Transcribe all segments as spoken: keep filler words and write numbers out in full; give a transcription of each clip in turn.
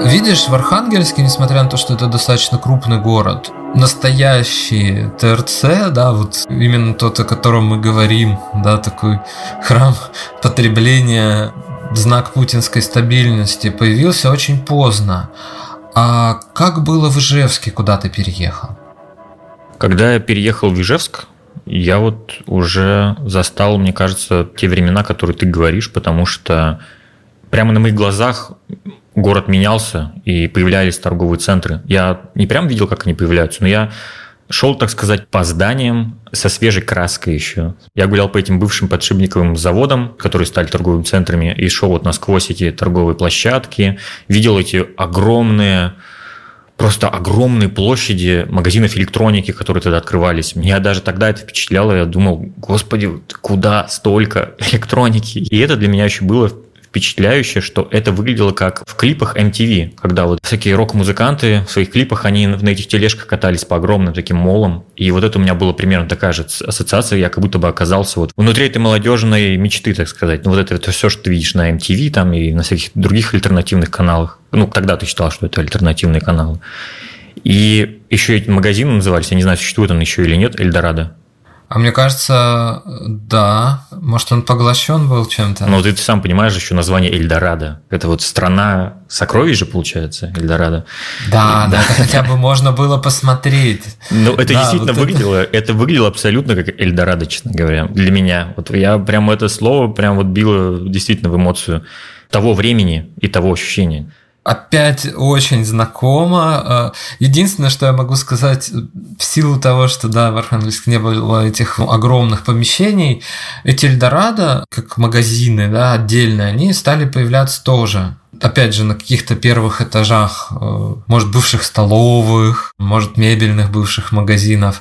Видишь, в Архангельске, несмотря на то, что это достаточно крупный город, настоящий ТРЦ, да, вот именно тот, о котором мы говорим, да, такой храм потребления, знак путинской стабильности, появился очень поздно. А как было в Ижевске, куда ты переехал? Когда я переехал в Ижевск, я вот уже застал, мне кажется, те времена, которые ты говоришь, потому что прямо на моих глазах город менялся, и появлялись торговые центры. Я не прям видел, как они появляются, но я шел, так сказать, по зданиям со свежей краской еще. Я гулял по этим бывшим подшипниковым заводам, которые стали торговыми центрами, и шел вот насквозь эти торговые площадки, видел эти огромные, просто огромные площади магазинов электроники, которые тогда открывались. Меня даже тогда это впечатляло, я думал, господи, куда столько электроники? И это для меня еще было впечатляюще, что это выглядело как в клипах эм ти ви, когда вот всякие рок-музыканты в своих клипах, они на этих тележках катались по огромным таким молам, и вот это у меня была примерно такая же ассоциация, я как будто бы оказался вот внутри этой молодежной мечты, так сказать. Ну вот это, это все, что ты видишь на эм ти ви там и на всяких других альтернативных каналах. Ну, тогда ты считал, что это альтернативные каналы. И еще эти магазины назывались, я не знаю, существует он еще или нет, Эльдорадо. А мне кажется, да. Может, он поглощен был чем-то? Ну, ты сам понимаешь, еще название Эльдорадо. Это вот страна сокровищ же, получается, Эльдорадо. Да, да, это хотя бы можно было посмотреть. Ну, это да, действительно вот выглядело, это... это выглядело абсолютно как Эльдорадо, честно говоря, для меня. Вот я прям это слово прям вот било действительно в эмоцию того времени и того ощущения. Опять очень знакомо. Единственное, что я могу сказать, в силу того, что да, в Архангельске не было этих огромных помещений, эти Эльдорадо, как магазины, да, отдельные, они стали появляться тоже. Опять же, на каких-то первых этажах, может, бывших столовых, может, мебельных бывших магазинов.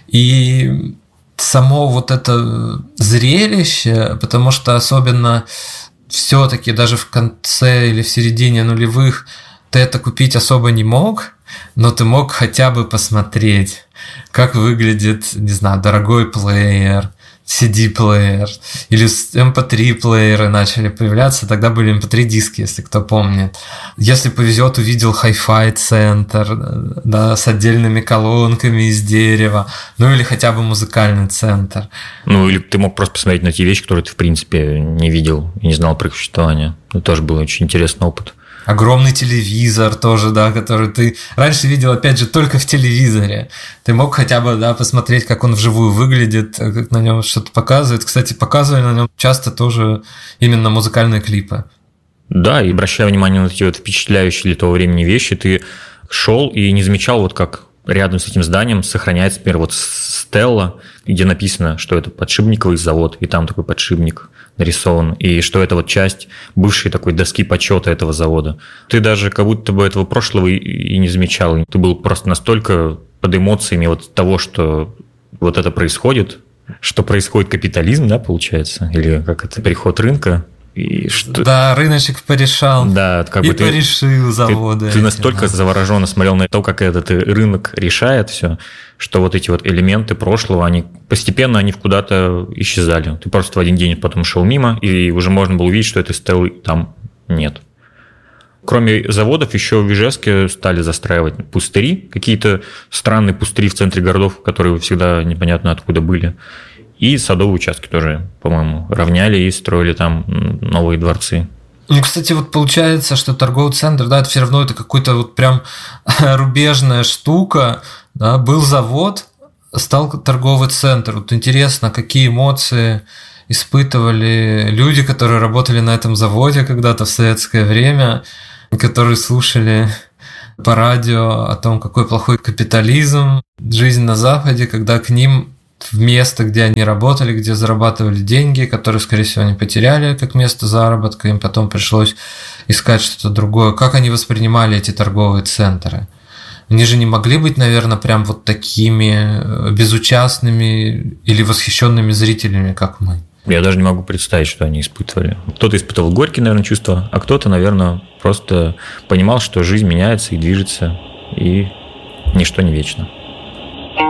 И само вот это зрелище, потому что особенно все-таки даже в конце или в середине нулевых ты это купить особо не мог, но ты мог хотя бы посмотреть, как выглядит, не знаю, дорогой плеер, си ди-плеер, или эм пи три-плееры начали появляться, тогда были эм пи три-диски, если кто помнит. Если повезет, увидел хай-фай центр, да, с отдельными колонками из дерева, ну или хотя бы музыкальный центр. Ну или ты мог просто посмотреть на те вещи, которые ты в принципе не видел и не знал про их существование. Это тоже был очень интересный опыт. Огромный телевизор тоже, да, который ты раньше видел, опять же, только в телевизоре. Ты мог хотя бы, да, посмотреть, как он вживую выглядит, как на нем что-то показывает. Кстати, показывали на нем часто тоже именно музыкальные клипы. Да, и обращая внимание на эти вот впечатляющие для того времени вещи, ты шел и не замечал, вот как рядом с этим зданием сохраняется, например, вот стелла, где написано, что это подшипниковый завод, и там такой подшипник нарисован, и что это вот часть бывшей такой доски почета этого завода. Ты даже как будто бы этого прошлого и не замечал. Ты был просто настолько под эмоциями вот того, что вот это происходит, что происходит капитализм, да, получается, или как это, приход рынка. И что... Да, рыночек порешал. Да, как и бы ты, порешил заводы. Ты, ты настолько да. завороженно смотрел на то, как этот рынок решает все, что вот эти вот элементы прошлого, они постепенно они куда-то исчезали. Ты просто в один день потом шел мимо, и уже можно было увидеть, что этой стелы там нет. Кроме заводов, еще в Ижевске стали застраивать пустыри, какие-то странные пустыри в центре городов, которые всегда непонятно откуда были. И садовые участки тоже, по-моему, равняли и строили там новые дворцы. Ну, кстати, вот получается, что торговый центр, да, это все равно это какой-то вот прям рубежная штука, да, был завод, стал торговый центр. Вот интересно, какие эмоции испытывали люди, которые работали на этом заводе когда-то в советское время, которые слушали по радио о том, какой плохой капитализм, жизнь на Западе, когда к ним в место, где они работали, где зарабатывали деньги, которые, скорее всего, они потеряли как место заработка, им потом пришлось искать что-то другое. Как они воспринимали эти торговые центры? Они же не могли быть, наверное, прям вот такими безучастными или восхищенными зрителями, как мы. Я даже не могу представить, что они испытывали. Кто-то испытывал горькие, наверное, чувства, а кто-то, наверное, просто понимал, что жизнь меняется и движется, и ничто не вечно.